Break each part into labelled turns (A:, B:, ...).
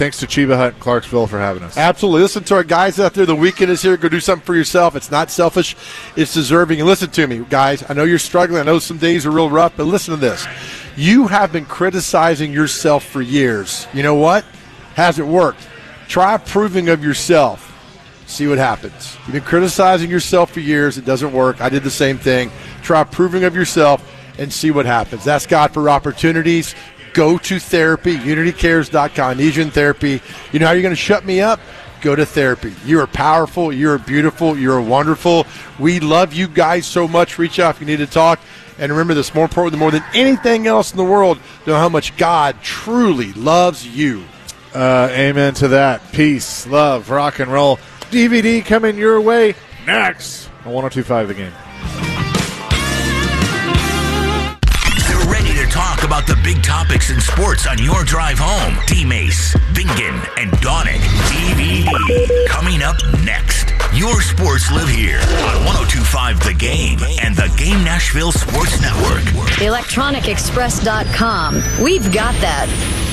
A: thanks to Chiba Hut in Clarksville for having us.
B: Absolutely. Listen to our guys out there. The weekend is here. Go do something for yourself. It's not selfish. It's deserving. And listen to me, guys. I know you're struggling. I know some days are real rough, but listen to this. You have been criticizing yourself for years. You know what? Hasn't worked. Try approving of yourself. See what happens. You've been criticizing yourself for years. It doesn't work. I did the same thing. Try approving of yourself and see what happens. Ask God for opportunities. Go to therapy, unitycares.com. Need you in therapy. You know how you're going to shut me up? Go to therapy. You are powerful. You're beautiful. You're wonderful. We love you guys so much. Reach out if you need to talk. And remember this, more important than more than anything else in the world, know how much God truly loves you.
A: Amen to that. Peace, love, rock and roll. DVD coming your way next on 102.5 The Game.
C: They're ready to talk about the big topics in sports on your drive home. D-Mace, Bingen, and Donick. DVD coming up next. Your sports live here on 102.5 The Game and the Game Nashville Sports Network.
D: ElectronicExpress.com. We've got that.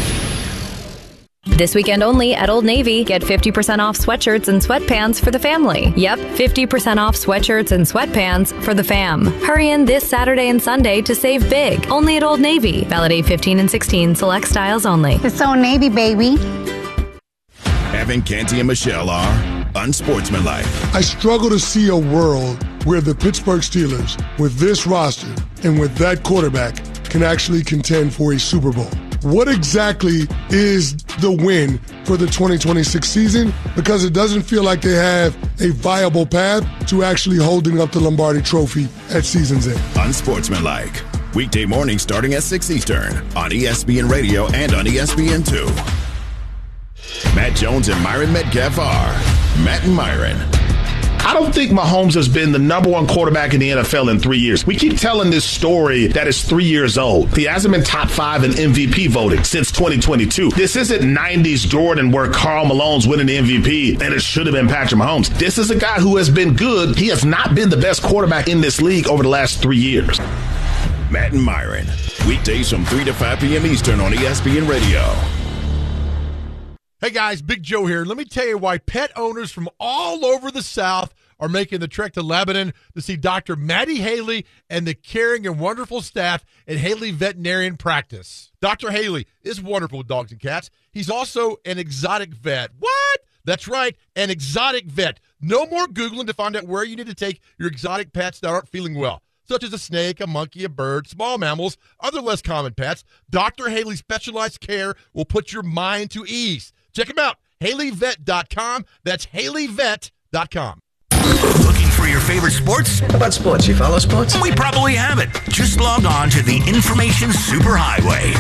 E: This weekend only at Old Navy, get 50% off sweatshirts and sweatpants for the family. Yep, 50% off sweatshirts and sweatpants for the fam. Hurry in this Saturday and Sunday to save big. Only at Old Navy. Valid 8/15 and 16. Select styles only.
F: It's Old Navy, baby.
G: Evan, Canty, and Michelle are unsportsmanlike.
H: I struggle to see a world where the Pittsburgh Steelers, with this roster and with that quarterback, can actually contend for a Super Bowl. What exactly is the win for the 2026 season? Because it doesn't feel like they have a viable path to actually holding up the Lombardi Trophy at season's end.
G: Unsportsmanlike. Weekday morning starting at 6 Eastern on ESPN Radio and on ESPN2. Matt Jones and Myron Metcalf are Matt and Myron.
I: I don't think Mahomes has been the number one quarterback in the NFL in 3 years. We keep telling this story that is 3 years old. He hasn't been top 5 in MVP voting since 2022. This isn't 90s Jordan where Karl Malone's winning the MVP and it should have been Patrick Mahomes. This is a guy who has been good. He has not been the best quarterback in this league over the last 3 years.
G: Matt and Myron. Weekdays from 3 to 5 p.m. Eastern on ESPN Radio.
B: Hey guys, Big Joe here. Let me tell you why pet owners from all over the South are making the trek to Lebanon to see Dr. Maddie Haley and the caring and wonderful staff at Haley Veterinarian Practice. Dr. Haley is wonderful with dogs and cats. He's also an exotic vet. What? That's right, an exotic vet. No more Googling to find out where you need to take your exotic pets that aren't feeling well, such as a snake, a monkey, a bird, small mammals, other less common pets. Dr. Haley's specialized care will put your mind to ease. Check him out, HaleyVet.com. That's HaleyVet.com.
C: Looking for your favorite sports?
J: How about sports? You follow sports?
C: We probably have it. Just log on to the Information Superhighway.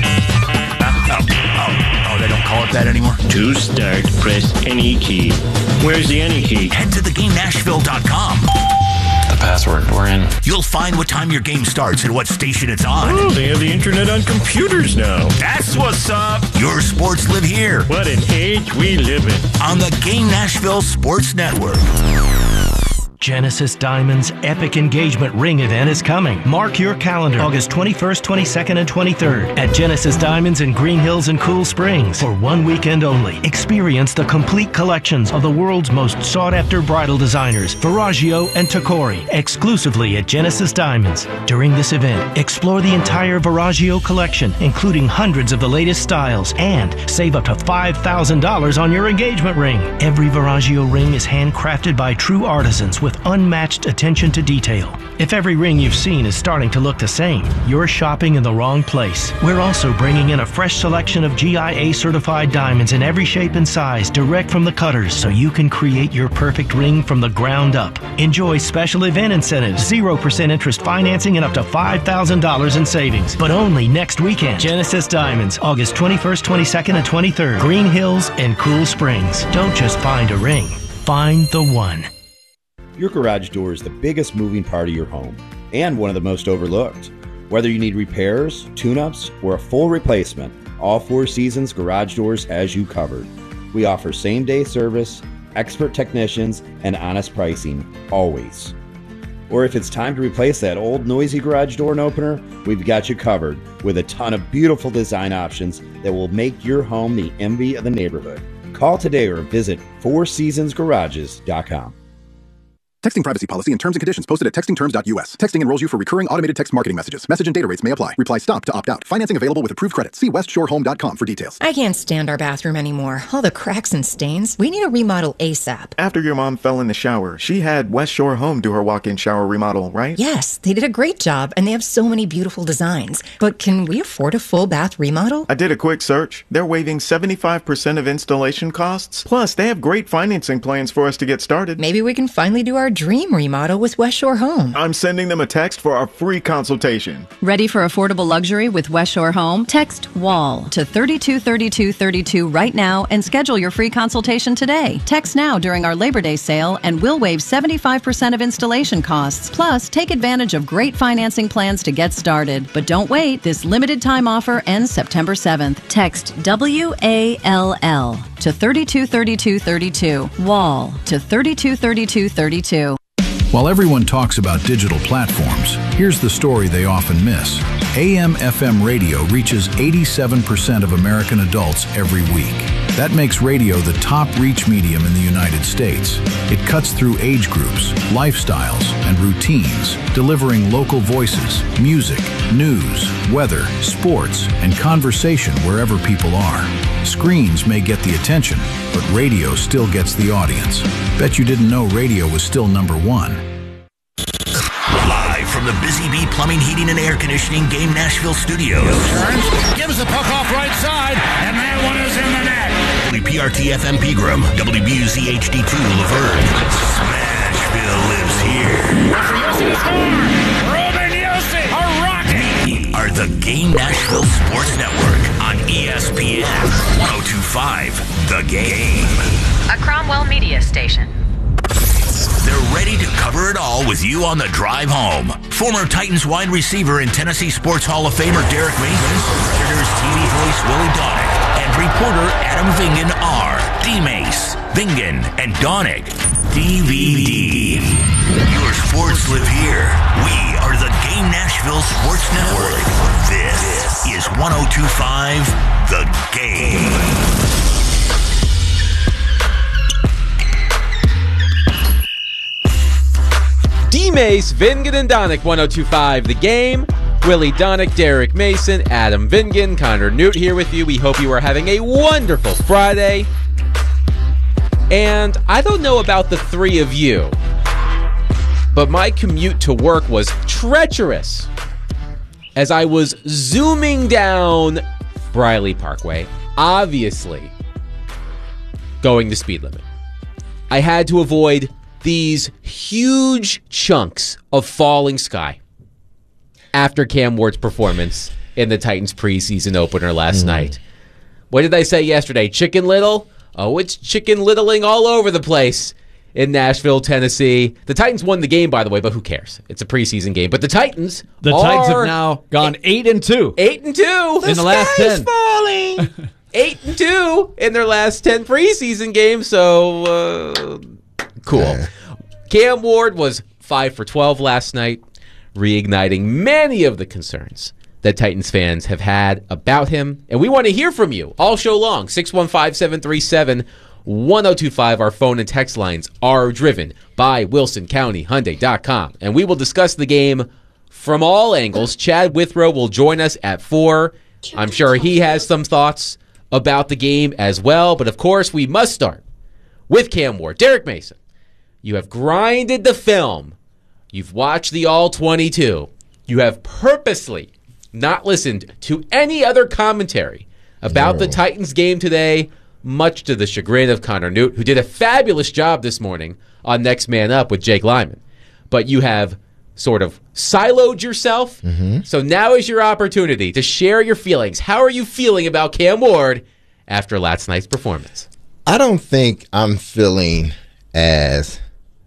C: They don't call it that anymore?
K: To start, press any key. Where's the any key?
C: Head to theGameNashville.com.
J: The password, we're in.
C: You'll find what time your game starts and what station it's on.
K: Oh, they have the internet on computers now.
C: That's what's up. Your sports live here.
K: What an age we live in.
C: On the Game Nashville Sports Network.
L: Genesis Diamonds' epic engagement ring event is coming. Mark your calendar, August 21st, 22nd, and 23rd at Genesis Diamonds in Green Hills and Cool Springs for 1 weekend only. Experience the complete collections of the world's most sought-after bridal designers, Verragio and Tacori, exclusively at Genesis Diamonds. During this event, explore the entire Verragio collection, including hundreds of the latest styles, and save up to $5,000 on your engagement ring. Every Verragio ring is handcrafted by true artisans with unmatched attention to detail. If every ring you've seen is starting to look the same, you're shopping in the wrong place. We're also bringing in a fresh selection of GIA certified diamonds in every shape and size direct from the cutters so you can create your perfect ring from the ground up. Enjoy special event incentives, 0% interest financing, and up to $5,000 in savings. But only next weekend. Genesis Diamonds, August 21st, 22nd, and 23rd. Green Hills and Cool Springs. Don't just find a ring. Find the one.
M: Your garage door is the biggest moving part of your home and one of the most overlooked. Whether you need repairs, tune-ups, or a full replacement, all Four Seasons Garage Doors has you covered. We offer same-day service, expert technicians, and honest pricing, always. Or if it's time to replace that old noisy garage door and opener, we've got you covered with a ton of beautiful design options that will make your home the envy of the neighborhood. Call today or visit fourseasonsgarages.com.
D: Texting privacy policy and terms and conditions posted at textingterms.us. Texting enrolls you for recurring automated text marketing messages. Message and data rates may apply. Reply STOP to opt out. Financing available with approved credit. See westshorehome.com for details.
F: I can't stand our bathroom anymore. All the cracks and stains. We need a remodel ASAP.
N: After your mom fell in the shower, she had West Shore Home do her walk-in shower remodel, right?
F: Yes, they did a great job, and they have so many beautiful designs. But can we afford a full bath remodel?
N: I did a quick search. They're waiving 75% of installation costs. Plus, they have great financing plans for us to get started.
F: Maybe we can finally do our dream remodel with West Shore Home.
N: I'm sending them a text for our free consultation.
O: Ready for affordable luxury with West Shore Home? Text WALL to 323232 right now and schedule your free consultation today. Text now during our Labor Day sale and we'll waive 75% of installation costs. Plus, take advantage of great financing plans to get started. But don't wait. This limited time offer ends September 7th. Text WALL to 323232. WALL to 323232.
P: While everyone talks about digital platforms, here's the story they often miss. AM/FM radio reaches 87% of American adults every week. That makes radio the top reach medium in the United States. It cuts through age groups, lifestyles, and routines, delivering local voices, music, news, weather, sports, and conversation wherever people are. Screens may get the attention, but radio still gets the audience. Bet you didn't know radio was still number one.
C: Live from the Busy Bee Plumbing, Heating, and Air Conditioning Game Nashville studios.
Q: Turns, gives the puck off right side, and that one is in the net.
C: WPRT FM Pegram, WBUZ HD2 Laverne. Smashville lives here.
Q: After Yossi to score, Ruben Yossi, a rocket.
C: We are the Game Nashville Sports Network on ESPN 102.5 The Game.
R: A Cromwell Media Station.
C: They're ready to cover it all with you on the drive home. Former Titans wide receiver and Tennessee Sports Hall of Famer Derek Mason, Predators TV voice Willie Donick, and reporter Adam Vingan are D-Mace, Vingan, and Donick. DVD. Your sports live here. We are the Game Nashville Sports Network. This is 102.5 The Game.
S: D-Mace, Vingan, and Donick, 102.5 The Game. Willie Donick, Derek Mason, Adam Vingan, Connor Newt here with you. We hope you are having a wonderful Friday. And I don't know about the three of you, but my commute to work was treacherous as I was zooming down Briley Parkway, obviously going the speed limit. I had to avoid these huge chunks of falling sky after Cam Ward's performance in the Titans preseason opener last night. What did I say yesterday? Chicken Little? Oh, it's Chicken Littling all over the place in Nashville, Tennessee. The Titans won the game, by the way, but who cares? It's a preseason game. But the Titans
T: Titans have now gone 8-2.
S: 8-2
T: in the last 10.
S: Falling. 8-2 in their last 10 preseason games. So cool. Cam Ward was 5 for 12 last night, reigniting many of the concerns that Titans fans have had about him. And we want to hear from you all show long. 615-737-1025. Our phone and text lines are driven by WilsonCountyHyundai.com. And we will discuss the game from all angles. Chad Withrow will join us at 4. I'm sure he has some thoughts about the game as well. But, of course, we must start with Cam Ward. Derek Mason, you have grinded the film. You've watched the All-22. You have purposely not listened to any other commentary about the Titans game today, much to the chagrin of Connor Newt, who did a fabulous job this morning on Next Man Up with Jake Lyman. But you have sort of siloed yourself, so now is your opportunity to share your feelings. How are you feeling about Cam Ward after last night's performance?
U: I don't think I'm feeling as,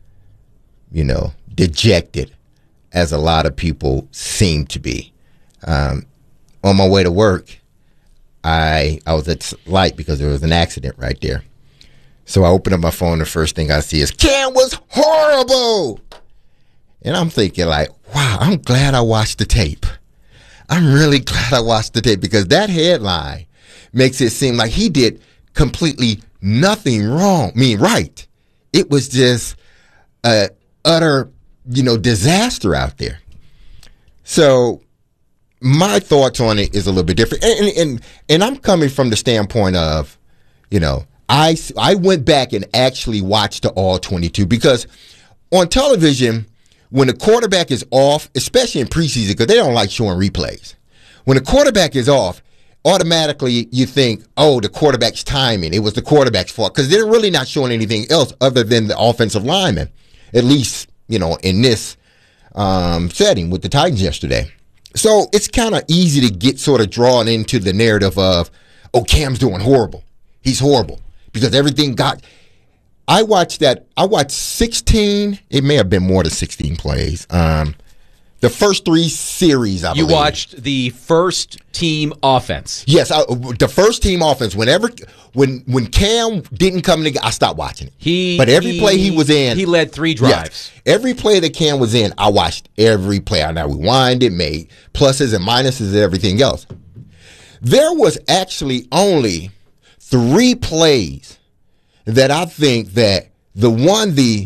U: dejected as a lot of people seem to be. On my way to work, I was at light because there was an accident right there. So I open up my phone. The first thing I see is Cam was horrible. And I'm thinking like, wow, I'm glad I watched the tape. I'm really glad I watched the tape because that headline makes it seem like he did completely nothing wrong. Right. It was just a utter, disaster out there. So my thoughts on it is a little bit different. And I'm coming from the standpoint of, I went back and actually watched the all 22 because on television, when the quarterback is off, especially in preseason, because they don't like showing replays. When the quarterback is off, automatically you think, oh, the quarterback's timing. It was the quarterback's fault because they're really not showing anything else other than the offensive lineman, at least, in this setting with the Titans yesterday. So it's kind of easy to get sort of drawn into the narrative of, oh, Cam's doing horrible. He's horrible because everything got... I watched 16, it may have been more than 16 plays. The first 3 series, I believe. You
S: watched the first team offense.
U: Yes, the first team offense. When Cam didn't come in, I stopped watching it. But every play he was in.
S: He led 3 drives.
U: Yes, every play that Cam was in, I watched every play. I rewind it, made pluses and minuses and everything else. There was actually only 3 plays that I think that the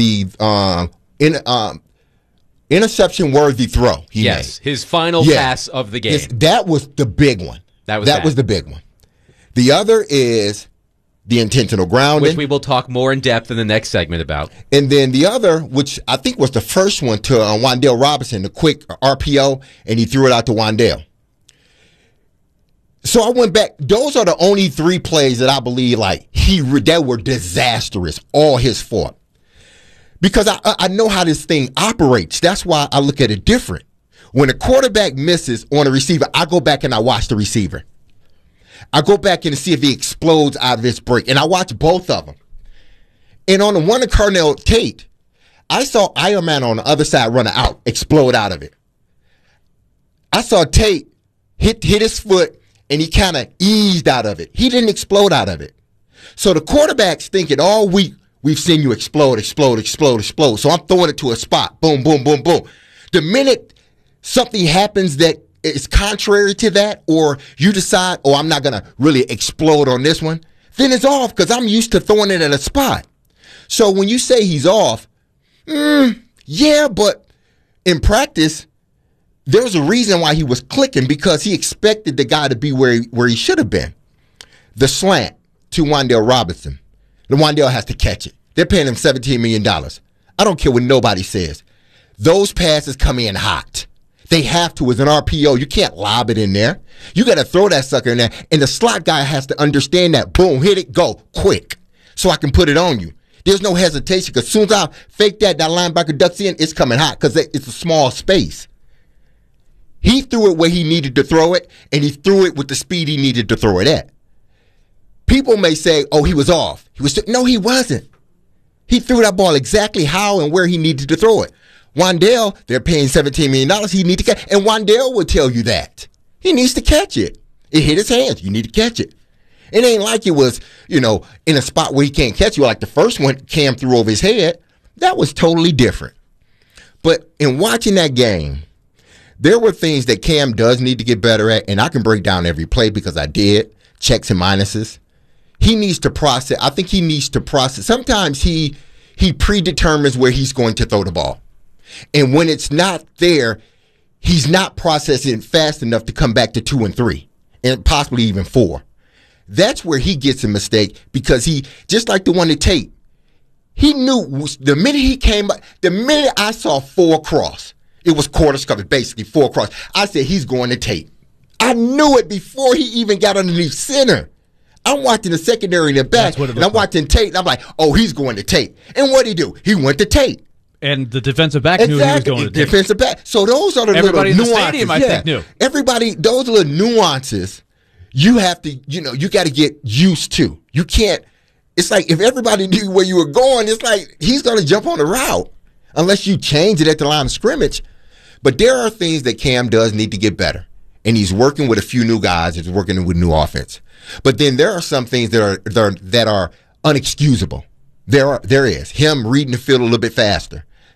U: interception-worthy throw he made.
S: His final pass of the game.
U: That was the big one. That was the big one. The other is the intentional grounding.
S: Which we will talk more in depth in the next segment about.
U: And then the other, which I think was the first one to Wan'Dale Robinson, the quick RPO, and he threw it out to Wan'Dale. So I went back. Those are the only 3 plays that I believe that were disastrous, all his fault. Because I know how this thing operates. That's why I look at it different. When a quarterback misses on a receiver, I go back and I watch the receiver. I go back and see if he explodes out of this break. And I watch both of them. And on the one of Carnell Tate, I saw Iron Man on the other side run out, explode out of it. I saw Tate hit his foot, and he kind of eased out of it. He didn't explode out of it. So the quarterback's thinking all week, we've seen you explode. So I'm throwing it to a spot. Boom, boom, boom, boom. The minute something happens that is contrary to that, or you decide, oh, I'm not going to really explode on this one, then it's off because I'm used to throwing it at a spot. So when you say he's off, yeah, but in practice, there's a reason why he was clicking because he expected the guy to be where he should have been. The slant to Wan'Dale Robinson. The Wan'Dale has to catch it. They're paying him $17 million. I don't care what nobody says. Those passes come in hot. They have to as an RPO. You can't lob it in there. You got to throw that sucker in there. And the slot guy has to understand that. Boom, hit it, go, quick, so I can put it on you. There's no hesitation because as soon as I fake that linebacker ducks in, it's coming hot because it's a small space. He threw it where he needed to throw it, and he threw it with the speed he needed to throw it at. People may say, oh, he was off. No, he wasn't. He threw that ball exactly how and where he needed to throw it. Wan'Dale, they're paying $17 million. He needs to catch, and Wan'Dale will tell you that. He needs to catch it. It hit his hands. You need to catch it. It ain't like it was, in a spot where he can't catch you, like the first one Cam threw over his head. That was totally different. But in watching that game, there were things that Cam does need to get better at, and I can break down every play because I did, checks and minuses. He needs to process. I think he needs to process. Sometimes he predetermines where he's going to throw the ball. And when it's not there, he's not processing fast enough to come back to 2 and 3, and possibly even 4. That's where he gets a mistake because he, just like the one at Tate, he knew the minute I saw 4 cross, it was quarters covered, basically 4 cross. I said, he's going to Tate. I knew it before he even got underneath center. I'm watching the secondary in the back, and I'm watching Tate, and I'm like, oh, he's going to Tate. And what did he do? He went to Tate.
T: And the defensive back knew he was going to Tate.
U: Defensive back. So those are the
T: Everybody
U: little nuances.
T: in the stadium, I think, knew.
U: Everybody, those little nuances, you have to, you got to get used to. You can't, it's like if everybody knew where you were going, it's like he's going to jump on the route unless you change it at the line of scrimmage. But there are things that Cam does need to get better. And he's working with a few new guys. He's working with new offense. But then there are some things that are unexcusable. There is him reading the field a little bit faster.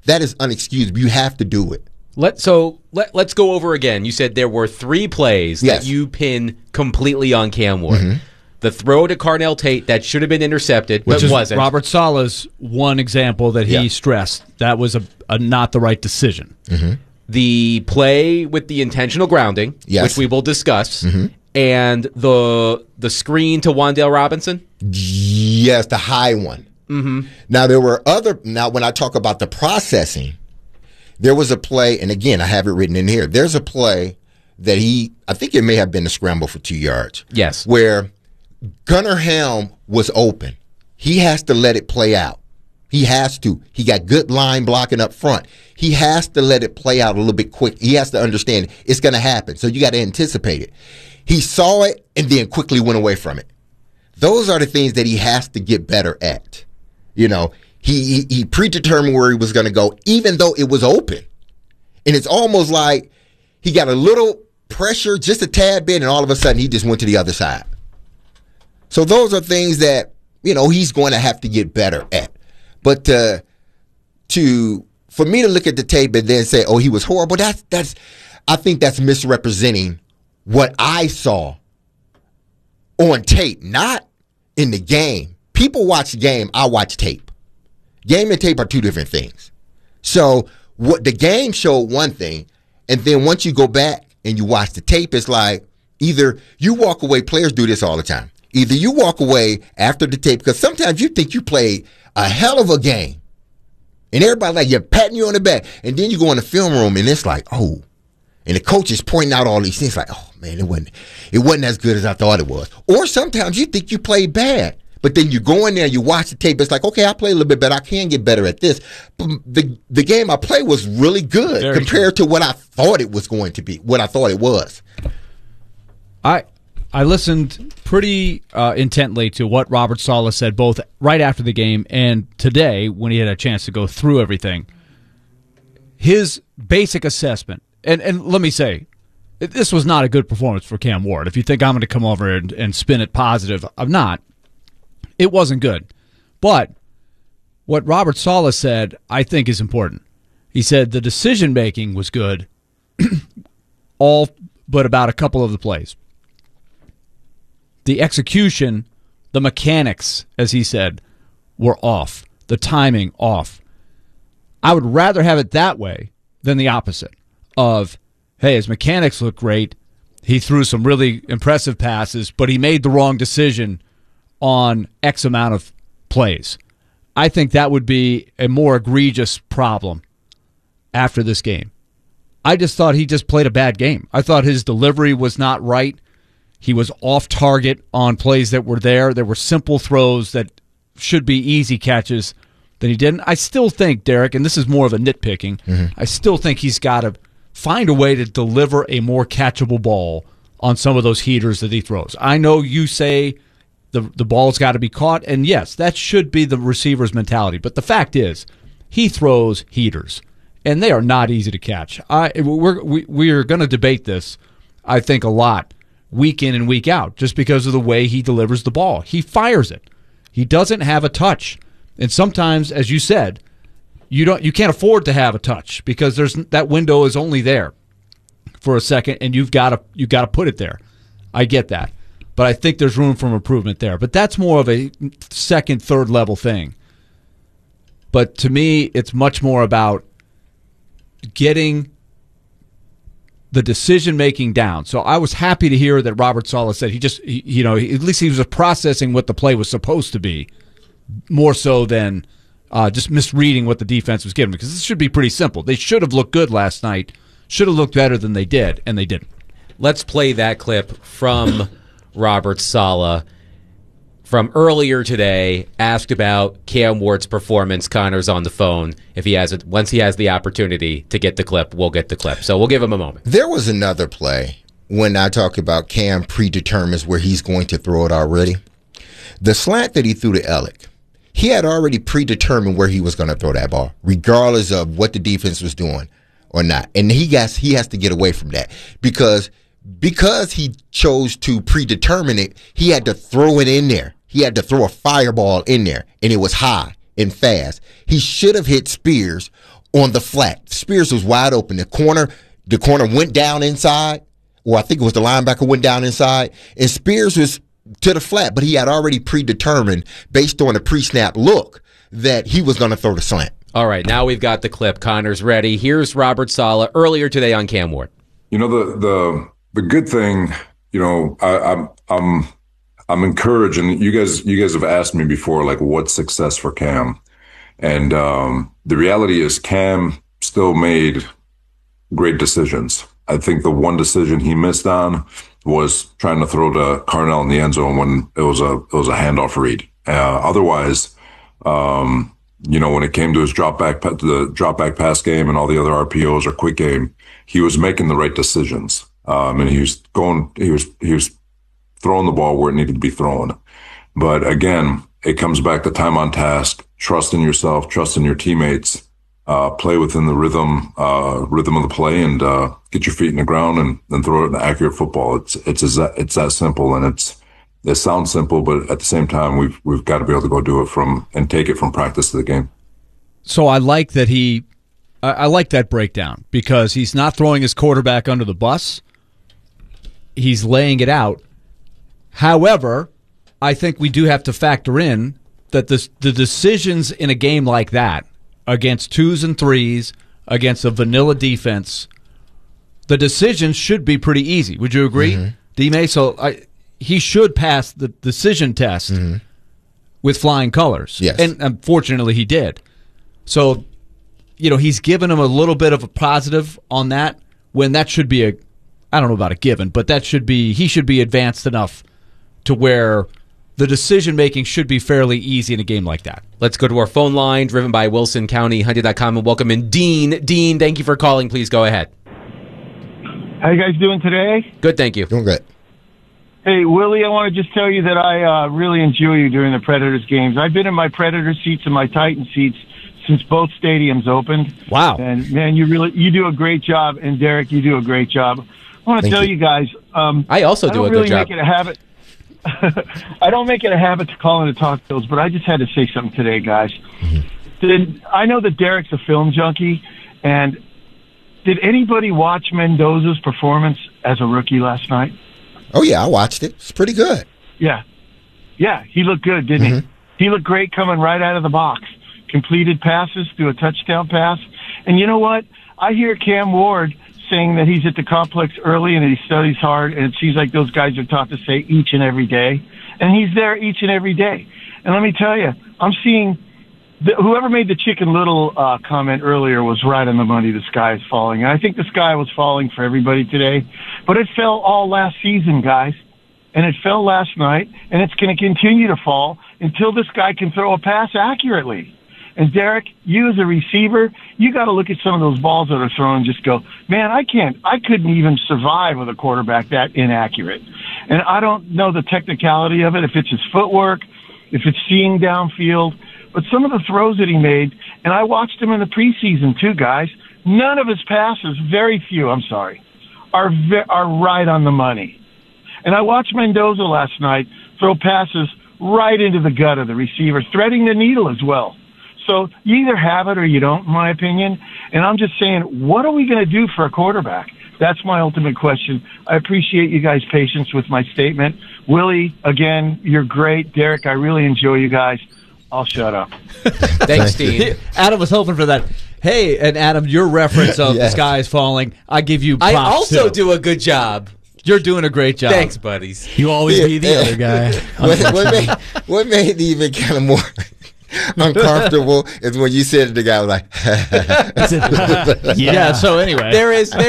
U: That is unexcusable. You have to do it.
S: Let's go over again. You said there were 3 plays that you pin completely on Cam Ward. Mm-hmm. The throw to Carnell Tate that should have been intercepted, but wasn't.
T: Robert Saleh's one example that he stressed. That was a not the right decision.
U: Mm-hmm.
S: The play with the intentional grounding, which we will discuss, and the screen to Wan'Dale Robinson.
U: Yes, the high one.
S: Mm-hmm.
U: Now there were Now when I talk about the processing, there was a play, and again I have it written in here. There's a play that I think it may have been a scramble for 2 yards.
S: Yes,
U: where Gunnar Helm was open. He has to let it play out. He has to. He got good line blocking up front. He has to let it play out a little bit quick. He has to understand it's going to happen. So you got to anticipate it. He saw it and then quickly went away from it. Those are the things that he has to get better at. You know, he predetermined where he was going to go, even though it was open. And it's almost like he got a little pressure, just a tad bit, and all of a sudden he just went to the other side. So those are things that, you know, he's going to have to get better at. But for me to look at the tape and then say, "Oh, he was horrible," I think that's misrepresenting what I saw on tape, not in the game. People watch the game. I watch tape. Game and tape are 2 different things. So what the game showed one thing, and then once you go back and you watch the tape, it's like either you walk away. Players do this all the time. Either you walk away after the tape, because sometimes you think you played a hell of a game, and everybody like you're patting you on the back, and then you go in the film room and it's like, oh, and the coach is pointing out all these things like, oh man, it wasn't as good as I thought it was. Or sometimes you think you played bad, but then you go in there, you watch the tape, it's like, okay, I played a little bit better, I can get better at this. But the game I played was really good compared to what I thought it was going to be, what I thought it was.
T: I listened pretty intently to what Robert Saleh said both right after the game and today when he had a chance to go through everything. His basic assessment, and let me say, this was not a good performance for Cam Ward. If you think I'm going to come over and spin it positive, I'm not. It wasn't good. But what Robert Saleh said, I think, is important. He said the decision-making was good, all but about a couple of the plays. The execution, the mechanics, as he said, were off. The timing off. I would rather have it that way than the opposite of, hey, his mechanics look great. He threw some really impressive passes, but he made the wrong decision on X amount of plays. I think that would be a more egregious problem after this game. I just thought he just played a bad game. I thought his delivery was not right. He was off target on plays that were there. There were simple throws that should be easy catches that he didn't. I still think, Derek, and this is more of a nitpicking, I still think he's got to find a way to deliver a more catchable ball on some of those heaters that he throws. I know you say the ball's got to be caught, and yes, that should be the receiver's mentality. But the fact is, he throws heaters, and they are not easy to catch. We are going to debate this, I think, a lot, week in and week out, just because of the way he delivers the ball. He fires it. He doesn't have a touch. And sometimes, as you said, you can't afford to have a touch because that window is only there for a second, and you've got to put it there. I get that. But I think there's room for improvement there. But that's more of a second, third level thing. But to me, it's much more about getting the decision-making down. So I was happy to hear that Robert Saleh said at least he was processing what the play was supposed to be, more so than just misreading what the defense was giving. Because this should be pretty simple. They should have looked good last night, should have looked better than they did, and they didn't.
S: Let's play that clip from Robert Saleh from earlier today, asked about Cam Ward's performance. Connor's on the phone. If he has it, once he has the opportunity to get the clip, we'll get the clip. So we'll give him a moment.
U: There was another play when I talk about Cam predetermines where he's going to throw it already. The slant that he threw to Ellick, he had already predetermined where he was going to throw that ball, regardless of what the defense was doing or not. And he has to get away from that because he chose to predetermine it, he had to throw it in there. He had to throw a fireball in there, and it was high and fast. He should have hit Spears on the flat. Spears was wide open. The corner went down inside, or I think it was the linebacker went down inside, and Spears was to the flat, but he had already predetermined, based on a pre-snap look, that he was going to throw the slant.
S: All right, now we've got the clip. Connor's ready. Here's Robert Saleh earlier today on Cam Ward.
A: You know, the good thing, you know, I'm encouraged, and you guys have asked me before, like, what's success for Cam? And the reality is Cam still made great decisions. I think the one decision he missed on was trying to throw to Carnell in the end zone when it was a handoff read. Otherwise, you know, when it came to his drop back pass game and all the other RPOs or quick game, he was making the right decisions. And he was throwing the ball where it needed to be thrown. But again, it comes back to time on task, trust in yourself, trust in your teammates, play within the rhythm of the play, and get your feet in the ground and throw it an accurate football. It's that simple, and it sounds simple, but at the same time, we've got to be able to go do it and take it from practice to the game.
T: So I like that I like that breakdown, because he's not throwing his quarterback under the bus. He's laying it out. However, I think we do have to factor in that the decisions in a game like that, against 2s and 3s, against a vanilla defense, the decisions should be pretty easy. Would you agree, mm-hmm. D-May? So he should pass the decision test mm-hmm. with flying colors.
U: Yes.
T: And unfortunately he did. So, you know, he's given him a little bit of a positive on that, when that should be I don't know about a given, but he should be advanced enough to where the decision-making should be fairly easy in a game like that.
S: Let's go to our phone line, driven by WilsonCountyHunted.com, and welcome in Dean. Dean, thank you for calling. Please go ahead.
V: How you guys doing today?
S: Good, thank you.
U: Doing good.
V: Hey, Willie, I want to just tell you that I really enjoy you during the Predators games. I've been in my Predator seats and my Titan seats since both stadiums opened.
T: Wow.
V: And, man, you do a great job, and Derek, you do a great job. I want to tell you guys.
S: I also do a good job.
V: I don't really make it a habit. I don't make it a habit to call into talk shows, but I just had to say something today, guys. Mm-hmm. I know that Derek's a film junkie, and did anybody watch Mendoza's performance as a rookie last night?
U: Oh, yeah, I watched it. It's pretty good.
V: Yeah, he looked good, didn't
U: mm-hmm.
V: he? He looked great coming right out of the box. Completed passes, threw a touchdown pass. And you know what? I hear Cam Ward saying that he's at the complex early and that he studies hard, and it seems like those guys are taught to say each and every day. And he's there each and every day. And let me tell you, I'm seeing whoever made the Chicken Little comment earlier was right on the money. The sky is falling. And I think the sky was falling for everybody today. But it fell all last season, guys. And it fell last night, and it's going to continue to fall until this guy can throw a pass accurately. And Derek, you as a receiver, you got to look at some of those balls that are thrown and just go, man, I couldn't even survive with a quarterback that inaccurate. And I don't know the technicality of it, if it's his footwork, if it's seeing downfield, but some of the throws that he made, and I watched him in the preseason too, guys, none of his passes, very few, are right on the money. And I watched Mendoza last night throw passes right into the gut of the receiver, threading the needle as well. So you either have it or you don't, in my opinion. And I'm just saying, what are we going to do for a quarterback? That's my ultimate question. I appreciate you guys' patience with my statement. Willie, again, you're great. Derek, I really enjoy you guys. I'll shut up.
S: Thanks, Dean.
T: Adam was hoping for that. Hey, and Adam, your reference of the sky is falling, I give you props,
S: I also
T: too.
S: do a good job.
T: You're doing a great job.
S: Thanks, buddies.
W: You always be the other guy.
U: What made it even kind of more uncomfortable is when you said to the guy was like,
T: yeah. So anyway,
S: there is a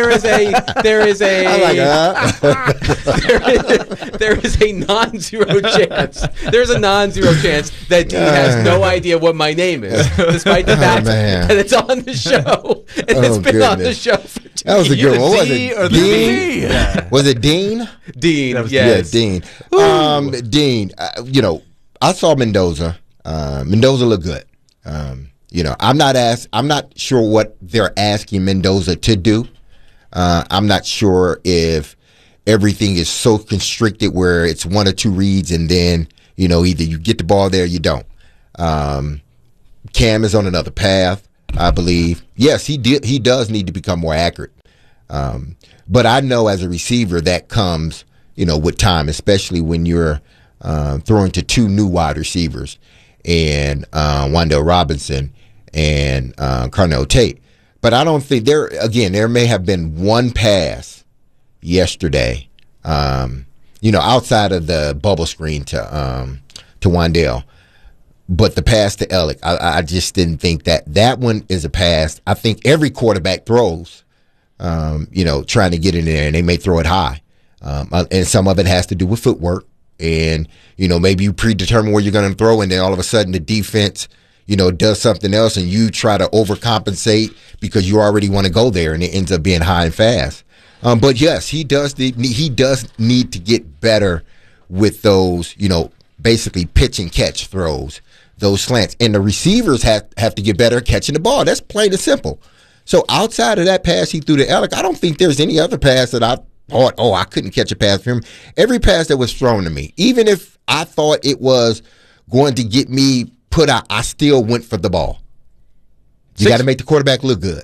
S: non-zero chance. There's a non-zero chance that Dean has no idea what my name is, despite the fact that it's on the show and it's been on the show for 2 years.
U: That was a good one. Was it Dean? Yeah. Was it Dean?
S: Dean. Yes.
U: Yeah, Dean. Dean. I saw Mendoza. Mendoza looked good. I'm not sure what they're asking Mendoza to do. I'm not sure if everything is so constricted where it's 1 or 2 reads and then, either you get the ball there or you don't. Cam is on another path. I believe. Yes, he does need to become more accurate. But I know as a receiver that comes, with time, especially when you're throwing to two new wide receivers and Wan'Dale Robinson and Carnell Tate. But I don't think there may have been one pass yesterday, outside of the bubble screen to Wan'Dale. But the pass to Ellick, I just didn't think that one is a pass. I think every quarterback throws, trying to get in there, and they may throw it high. And some of it has to do with footwork. And, maybe you predetermine where you're going to throw, and then all of a sudden the defense, does something else, and you try to overcompensate because you already want to go there, and it ends up being high and fast. But, yes, he does need to get better with those, basically pitch and catch throws, those slants. And the receivers have to get better at catching the ball. That's plain and simple. So outside of that pass he threw to Ellick, I don't think there's any other pass that I thought, I couldn't catch a pass from him. Every pass that was thrown to me, even if I thought it was going to get me put out, I still went for the ball. You got to make the quarterback look good.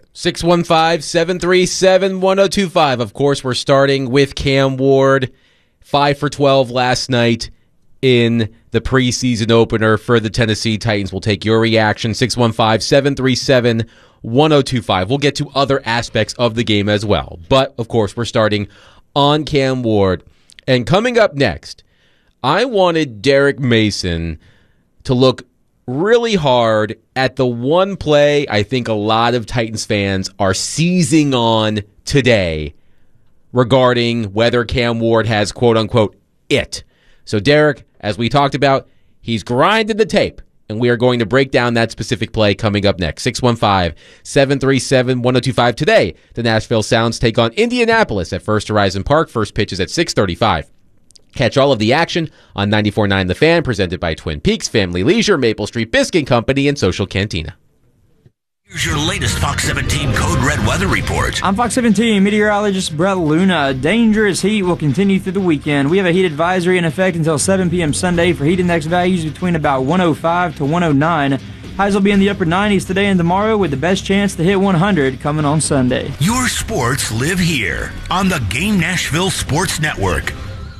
S: 615-737-1025. Of course, we're starting with Cam Ward, 5 for 12 last night in the preseason opener for the Tennessee Titans. We'll take your reaction, 615-737-1025. We'll get to other aspects of the game as well. But, of course, we're starting on Cam Ward. And coming up next, I wanted Derek Mason to look really hard at the one play I think a lot of Titans fans are seizing on today regarding whether Cam Ward has, quote-unquote, it. So, Derek, as we talked about, he's grinded the tape, and we are going to break down that specific play coming up next. 615-737-1025. Today, the Nashville Sounds take on Indianapolis at First Horizon Park. First pitch is at 6:35. Catch all of the action on 94.9 The Fan, presented by Twin Peaks, Family Leisure, Maple Street Biscuit Company, and Social Cantina.
C: Here's your latest Fox 17 Code Red weather report.
E: I'm Fox 17 meteorologist Brett Luna. Dangerous heat will continue through the weekend. We have a heat advisory in effect until 7 p.m. Sunday for heat index values between about 105 to 109. Highs will be in the upper 90s today and tomorrow, with the best chance to hit 100 coming on Sunday.
C: Your sports live here on the Game Nashville Sports Network.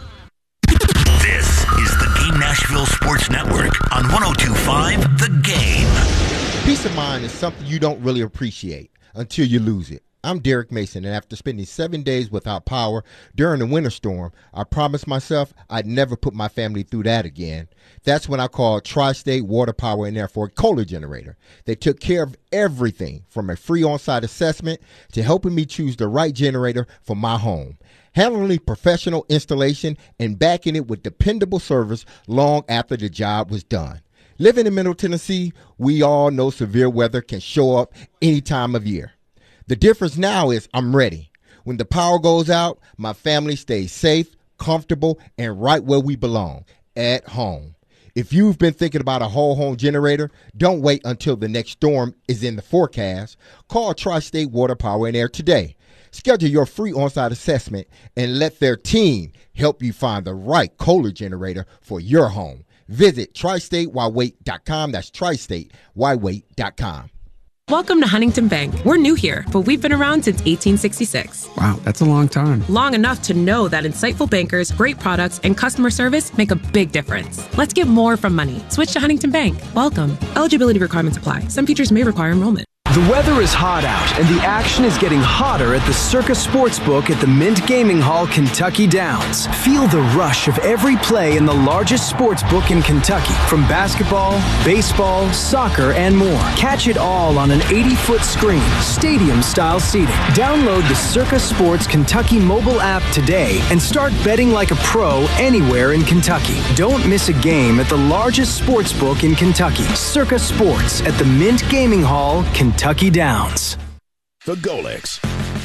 C: This is the Game Nashville Sports Network on 102.5 The Game.
U: Peace of mind is something you don't really appreciate until you lose it. I'm Derek Mason, and after spending 7 days without power during the winter storm, I promised myself I'd never put my family through that again. That's when I called Tri-State Water Power and Air for a Kohler generator. They took care of everything from a free on-site assessment to helping me choose the right generator for my home, handling professional installation, and backing it with dependable service long after the job was done. Living in Middle Tennessee, we all know severe weather can show up any time of year. The difference now is I'm ready. When the power goes out, my family stays safe, comfortable, and right where we belong, at home. If you've been thinking about a whole home generator, don't wait until the next storm is in the forecast. Call Tri-State Water Power and Air today. Schedule your free on-site assessment and let their team help you find the right Kohler generator for your home. Visit tristatewhywait.com. That's tristatewhywait.com.
H: Welcome to Huntington Bank. We're new here, but we've been around since 1866.
W: Wow, that's a long time.
H: Long enough to know that insightful bankers, great products, and customer service make a big difference. Let's get more from money. Switch to Huntington Bank. Welcome. Eligibility requirements apply. Some features may require enrollment.
X: The weather is hot out, and the action is getting hotter at the Circa Sportsbook at the Mint Gaming Hall, Kentucky Downs. Feel the rush of every play in the largest sportsbook in Kentucky, from basketball, baseball, soccer, and more. Catch it all on an 80-foot screen, stadium-style seating. Download the Circa Sports Kentucky mobile app today and start betting like a pro anywhere in Kentucky. Don't miss a game at the largest sportsbook in Kentucky, Circa Sports at the Mint Gaming Hall, Kentucky Downs.
G: The Golix.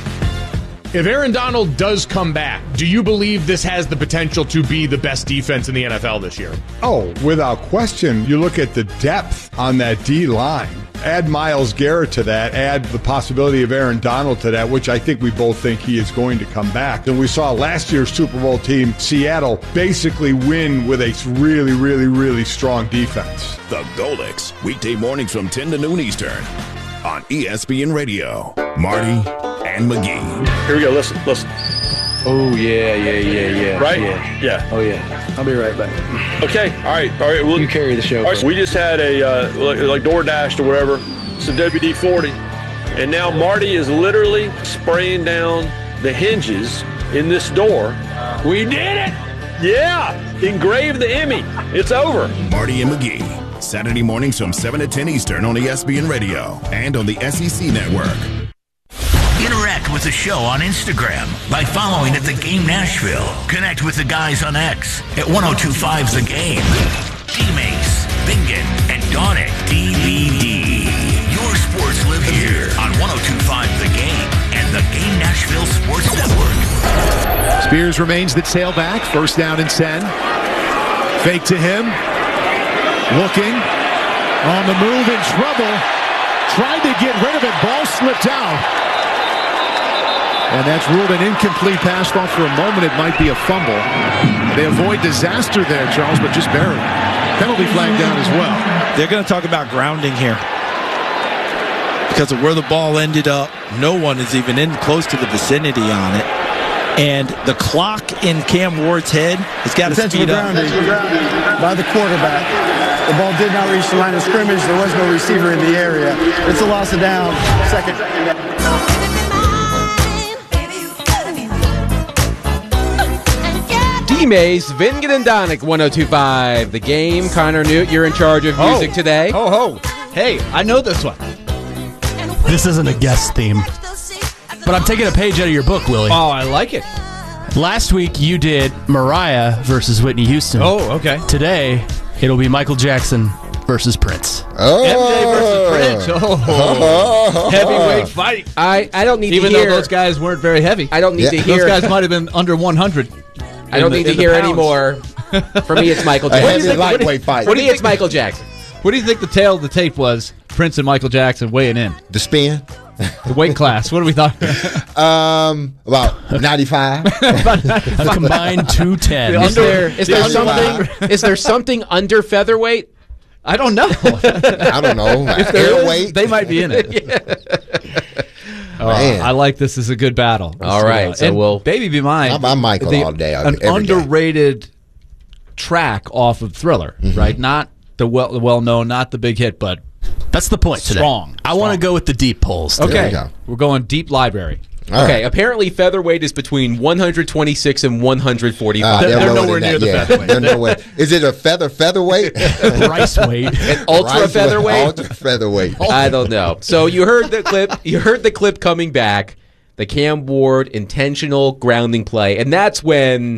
Y: If Aaron Donald does come back, do you believe this has the potential to be the best defense in the NFL this year?
Z: Oh, without question. You look at the depth on that D-line. Add Myles Garrett to that. Add the possibility of Aaron Donald to that, which I think we both think he is going to come back. And we saw last year's Super Bowl team, Seattle, basically win with a really, really, really strong defense.
G: The Golix. Weekday mornings from 10 to noon Eastern on ESPN Radio. Marty and McGee.
B: Here we go. Listen.
I: Oh, yeah.
B: Right?
I: Yeah. Oh, yeah. I'll be right back.
B: Okay. All right. Well,
I: you carry the show.
B: All right, we just had a, like DoorDash or whatever. It's a WD-40. And now Marty is literally spraying down the hinges in this door.
I: We did it!
B: Yeah. Engraved the Emmy. It's over.
G: Marty and McGee. Saturday mornings from 7 to 10 Eastern on ESPN Radio and on the SEC Network.
C: Interact with the show on Instagram by following at The Game Nashville. Connect with the guys on X at 1025 The Game. D-Mace, Bingen, and Donick DVD. Your sports live here on 1025 The Game and The Game Nashville Sports Network.
J: Spears remains the tailback. First down and 10. Fake to him. Looking. On the move, in trouble. Tried to get rid of it. Ball slipped out. And that's ruled an incomplete pass. Thought for a moment it might be a fumble. They avoid disaster there, Charles, but just barely. Penalty flag down as well.
K: They're going to talk about grounding here. Because of where the ball ended up, no one is even in close to the vicinity on it. And the clock in Cam Ward's head has got to speed up.
L: By the quarterback. The ball did not reach the line of scrimmage. There was no receiver in the area. It's a loss of down. Second.
S: D-Mace, Vingen and Donick, 1025 The Game. Connor Newt, you're in charge of music today.
T: Hey, I know this one.
W: This isn't a guest theme, but I'm taking a page out of your book, Willie.
T: Oh, I like it.
W: Last week you did Mariah versus Whitney Houston.
T: Oh, okay.
W: Today it'll be Michael Jackson versus Prince.
T: MJ versus Prince. Oh. Heavyweight fight.
S: I don't need
T: Even
S: to hear.
T: though those guys weren't very heavy.
S: I don't need to hear.
T: Those guys might have been under 100.
S: I don't need to hear anymore. For me, it's Michael Jackson.
U: Lightweight fight.
S: For me, it's Michael Jackson.
T: What do you think the tail of the tape was? Prince and Michael Jackson weighing in.
U: The spin.
T: The weight class. What do we thought?
U: About 95.
W: A combined 210.
S: Is there something under featherweight?
T: I don't know.
U: I don't know.
T: If there
U: Airweight.
T: is, they might be in it. I like this as a good battle.
S: All right, so we'll
T: Baby Be Mine.
U: I'm Michael all day.
T: An underrated track off of Thriller, right? Not the well-known, not the big hit, but
W: that's the point today.
T: Strong.
W: I want to go with the deep pulls.
T: Okay, we're going deep library.
S: Okay, apparently featherweight is between 126 and 145.
T: They're nowhere near the featherweight.
U: They're nowhere. Is it a featherweight?
W: Rice weight.
S: An ultra featherweight?
U: Ultra featherweight.
S: I don't know. So you heard the clip. You heard the clip coming back. The Cam Ward intentional grounding play, and that's when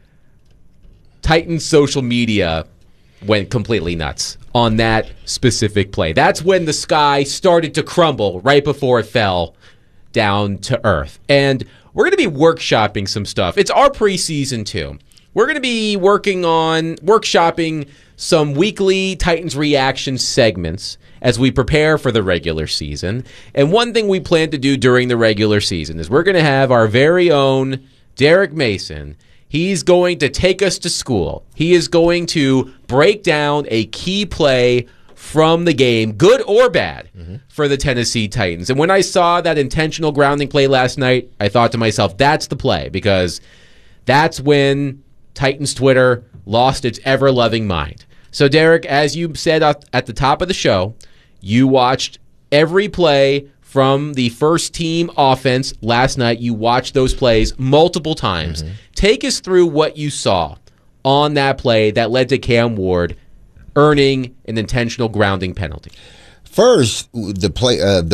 S: Titans social media went completely nuts on that specific play. That's when the sky started to crumble right before it fell down to earth. And we're going to be workshopping some stuff. It's our preseason too. We're going to be workshopping some weekly Titans reaction segments as we prepare for the regular season. And one thing we plan to do during the regular season is we're going to have our very own Derek Mason. He's going to take us to school. He is going to break down a key play from the game, good or bad, for the Tennessee Titans. And when I saw that intentional grounding play last night, I thought to myself, that's the play, because that's when Titans Twitter lost its ever-loving mind. So, Derek, as you said at the top of the show, you watched every play from the first team offense last night. You watched those plays multiple times. Take us through what you saw on that play that led to Cam Ward earning an intentional grounding penalty.
U: First, the play, the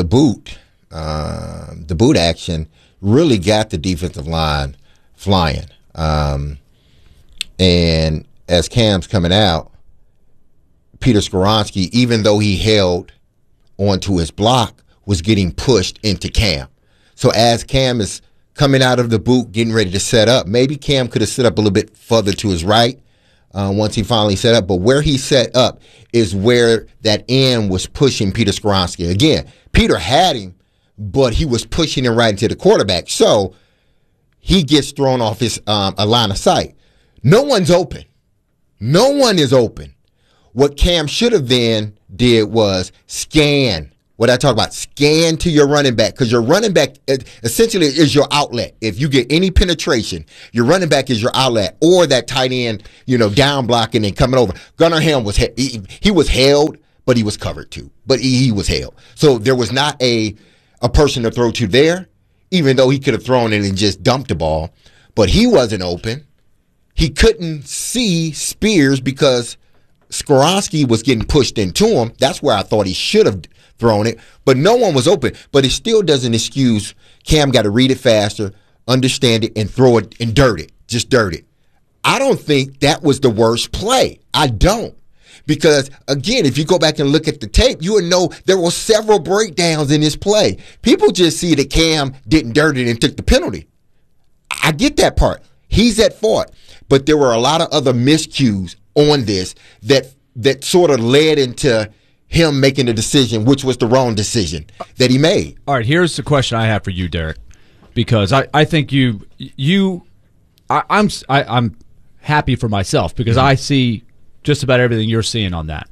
U: boot action really got the defensive line flying. And as Cam's coming out, Peter Skoronski, even though he held onto his block, was getting pushed into Cam. So as Cam is coming out of the boot, getting ready to set up, maybe Cam could have set up a little bit further to his right once he finally set up. But where he set up is where that end was pushing Peter Skoronski. Again, Peter had him, but he was pushing him right into the quarterback. So he gets thrown off his a line of sight. No one's open. No one is open. What Cam should have then did was scan What I talk about, scan to your running back, because your running back essentially is your outlet. If you get any penetration, your running back is your outlet, or that tight end, down blocking and coming over. Gunnar Helm was he was held, but he was covered too. But he was held, so there was not a person to throw to there, even though he could have thrown it and just dumped the ball. But he wasn't open. He couldn't see Spears because Skoronski was getting pushed into him. That's where I thought he should have thrown it, but no one was open. But it still doesn't excuse Cam got to read it faster, understand it, and throw it and dirt it. Just dirt it. I don't think that was the worst play. I don't. Because, again, if you go back and look at the tape, you would know there were several breakdowns in this play. People just see that Cam didn't dirt it and took the penalty. I get that part. He's at fault. But there were a lot of other miscues on this that sort of led into him making a decision, which was the wrong decision that he made.
T: All right, here's the question I have for you, Derek, because I think I'm happy for myself because I see just about everything you're seeing on that.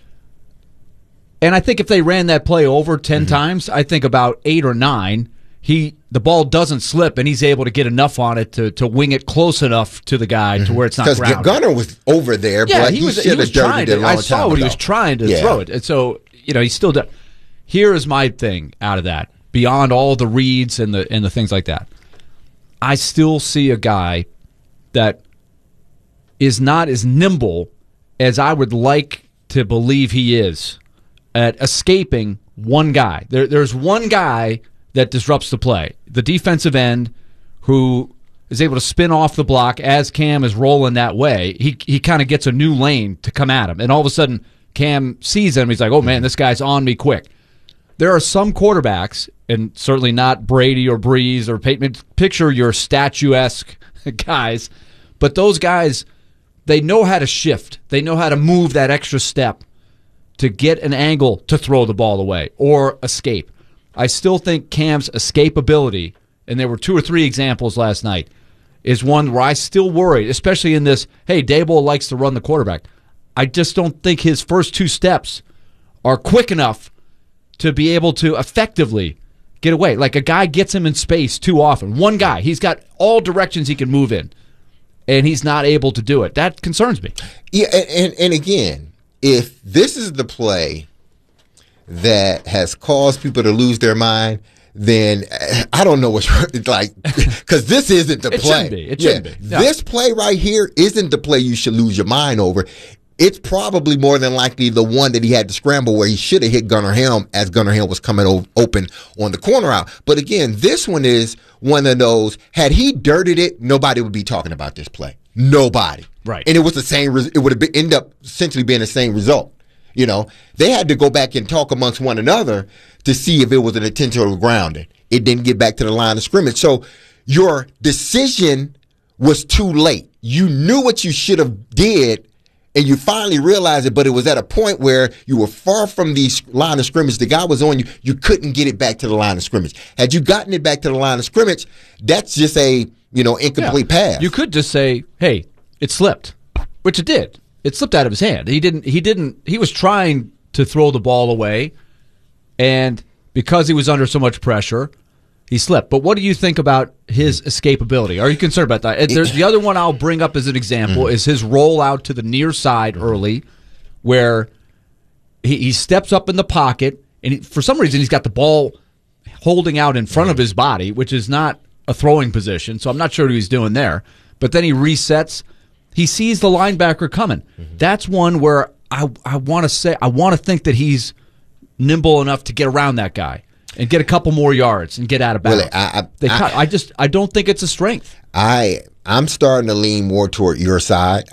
T: And I think if they ran that play over 10 times, I think about 8 or 9, the ball doesn't slip, and he's able to get enough on it to wing it close enough to the guy to where it's not grounded.
U: Because Gunnar was over there, but he should have dirted it a long time ago.
T: I saw what he was trying to throw it. And so, he still does. Here is my thing out of that, beyond all the reads and the things like that. I still see a guy that is not as nimble as I would like to believe he is at escaping one guy. There's one guy that disrupts the play. The defensive end who is able to spin off the block as Cam is rolling that way. He kind of gets a new lane to come at him. And all of a sudden, Cam sees him. He's like, oh, man, this guy's on me quick. There are some quarterbacks, and certainly not Brady or Breeze or Peyton. Picture your statuesque guys. But those guys, they know how to shift. They know how to move that extra step to get an angle to throw the ball away or escape. I still think Cam's escapability, and there were 2 or 3 examples last night, is one where I still worry, especially in this, hey, Daboll likes to run the quarterback. I just don't think his first 2 steps are quick enough to be able to effectively get away. Like a guy gets him in space too often. One guy, he's got all directions he can move in, and he's not able to do it. That concerns me.
U: Yeah, and again, if this is the play that has caused people to lose their mind, then I don't know what's like, because this isn't the play.
T: It shouldn't be. No.
U: This play right here isn't the play you should lose your mind over. It's probably more than likely the one that he had to scramble where he should have hit Gunnar Helm as Gunnar Helm was coming open on the corner out. But again, this one is one of those, had he dirted it, nobody would be talking about this play. Nobody.
T: Right.
U: And it was the same, it would have ended up essentially being the same result. They had to go back and talk amongst one another to see if it was an intentional grounding. It didn't get back to the line of scrimmage. So your decision was too late. You knew what you should have did, and you finally realized it, but it was at a point where you were far from the line of scrimmage. The guy was on you. You couldn't get it back to the line of scrimmage. Had you gotten it back to the line of scrimmage, that's just a incomplete pass.
T: You could just say, hey, it slipped, which it did. It slipped out of his hand. He was trying to throw the ball away, and because he was under so much pressure, he slipped. But what do you think about his escapability? Are you concerned about that? The other one I'll bring up as an example is his rollout to the near side early, where he steps up in the pocket, and for some reason he's got the ball holding out in front of his body, which is not a throwing position, so I'm not sure what he's doing there. But then he resets. He sees the linebacker coming. That's one where I want to think that he's nimble enough to get around that guy and get a couple more yards and get out of bounds.
U: Really,
T: I don't think it's a strength.
U: I'm starting to lean more toward your side.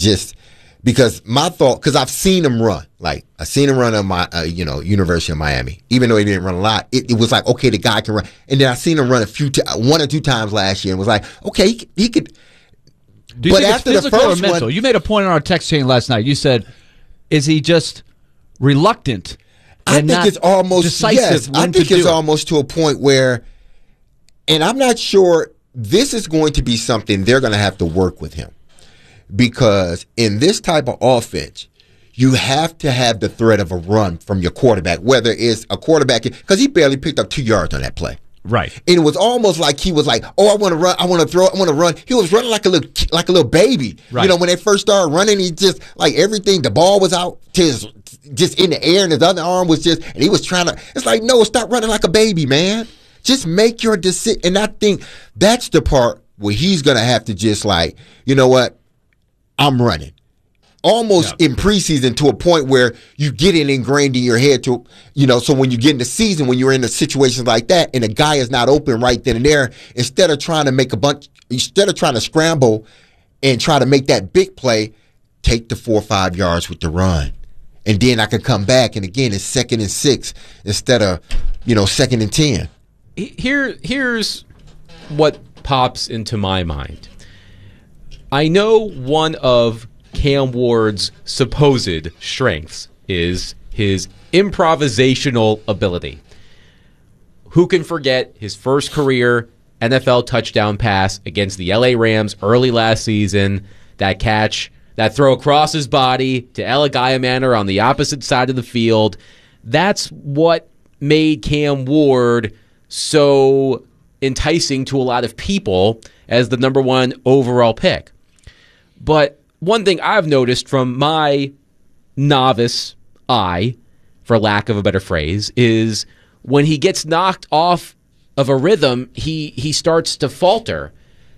U: Because my thought, because I've seen him run. Like, I've seen him run at my, University of Miami. Even though he didn't run a lot, it was like, okay, the guy can run. And then I've seen him run 1 or 2 times last year and was like, okay, he could.
T: Do you think it's physical or mental? You made a point on our text chain last night. You said, is he just reluctant and not decisive?
U: Yes, I think it's almost to a point where, and I'm not sure, this is going to be something they're going to have to work with him. Because in this type of offense, you have to have the threat of a run from your quarterback, whether it's a quarterback, because he barely picked up 2 yards on that play.
T: Right.
U: And it was almost like he was like, oh, I want to run, I want to throw, I want to run. He was running like a little baby.
T: Right.
U: You know, when they first started running, he just, like everything, the ball was out to his, just in the air, and his other arm was just, and he was trying to, it's like, no, stop running like a baby, man. Just make your decision. And I think that's the part where he's going to have to just like, you know what, I'm running. Almost in preseason, to a point where you get it ingrained in your head to, you know, so when you get in the season, when you're in a situation like that and a guy is not open right then and there, instead of trying to scramble and try to make that big play, take the 4 or 5 yards with the run. And then I can come back, and again, it's 2nd and 6 instead of, 2nd and 10.
S: Here's what pops into my mind. I know one of Cam Ward's supposed strengths is his improvisational ability. Who can forget his first career NFL touchdown pass against the LA Rams early last season? That catch, that throw across his body to Ella Guyamaner on the opposite side of the field. That's what made Cam Ward so enticing to a lot of people as the number 1 overall pick. But one thing I've noticed from my novice eye, for lack of a better phrase, is when he gets knocked off of a rhythm, he starts to falter.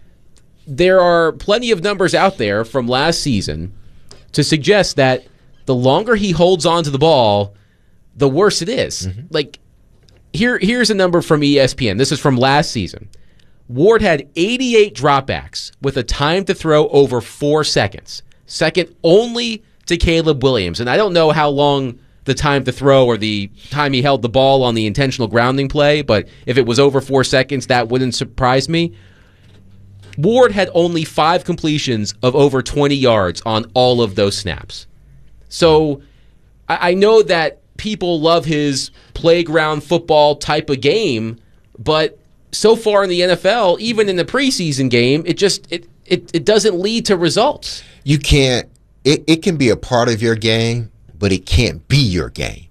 S: There are plenty of numbers out there from last season to suggest that the longer he holds on to the ball, the worse it is. Mm-hmm. Like, here's a number from ESPN. This is from last season. Ward had 88 dropbacks with a time to throw over 4 seconds, second only to Caleb Williams. And I don't know how long the time to throw or the time he held the ball on the intentional grounding play, but if it was over 4 seconds, that wouldn't surprise me. Ward had only 5 completions of over 20 yards on all of those snaps. So I know that people love his playground football type of game, but so far in the NFL, even in the preseason game, it doesn't lead to results.
U: You can't. It can be a part of your game, but it can't be your game.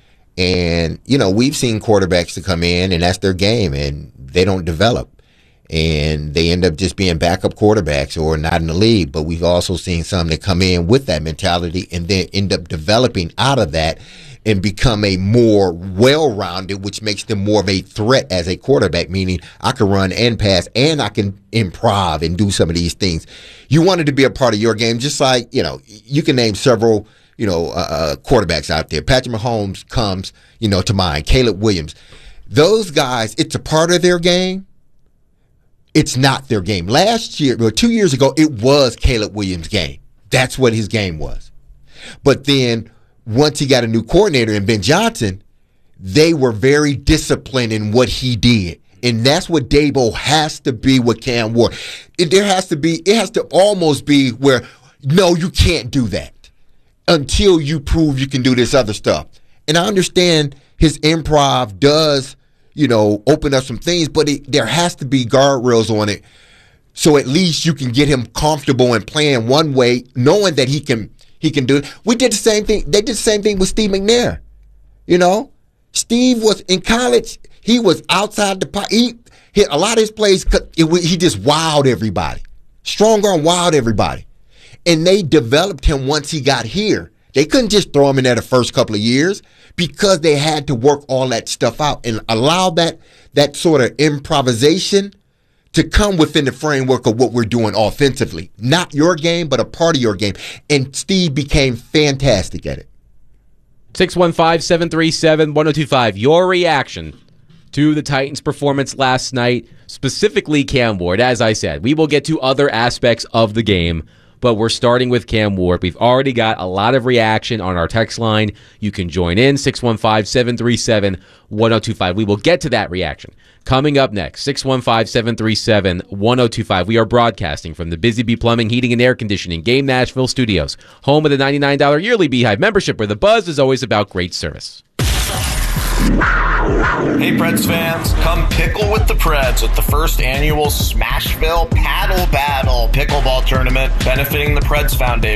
U: And we've seen quarterbacks to come in and that's their game, and they don't develop, and they end up just being backup quarterbacks or not in the league. But we've also seen some that come in with that mentality and then end up developing out of that and become a more well-rounded, which makes them more of a threat as a quarterback, meaning I can run and pass and I can improv and do some of these things. You want it to be a part of your game, just like, you can name several, quarterbacks out there. Patrick Mahomes comes, to mind, Caleb Williams. Those guys, it's a part of their game. It's not their game. Last year, or 2 years ago, it was Caleb Williams' game. That's what his game was. But then once he got a new coordinator in Ben Johnson, they were very disciplined in what he did. And that's what Dabo has to be with Cam Ward. It has to almost be where, no, you can't do that until you prove you can do this other stuff. And I understand his improv does, open up some things, but there has to be guardrails on it. So at least you can get him comfortable and playing one way, knowing that he can do it. We did the same thing. They did the same thing with Steve McNair. Steve was in college. He was outside the pocket. He hit a lot of his plays. He just wowed everybody. Strong arm wowed everybody. And they developed him once he got here. They couldn't just throw him in there the first couple of years because they had to work all that stuff out and allow that sort of improvisation to come within the framework of what we're doing offensively. Not your game, but a part of your game. And Steve became fantastic at it.
S: 615-737-1025. Your reaction to the Titans' performance last night, specifically Cam Ward. As I said, we will get to other aspects of the game, but we're starting with Cam Ward. We've already got a lot of reaction on our text line. You can join in, 615-737-1025. We will get to that reaction. Coming up next, 615-737-1025. We are broadcasting from the Busy Bee Plumbing, Heating, and Air Conditioning Game Nashville Studios, home of the $99 yearly Beehive membership, where the buzz is always about great service.
D: Hey Preds fans, come pickle with the Preds at the first annual Smashville Paddle Battle pickleball tournament benefiting the Preds Foundation.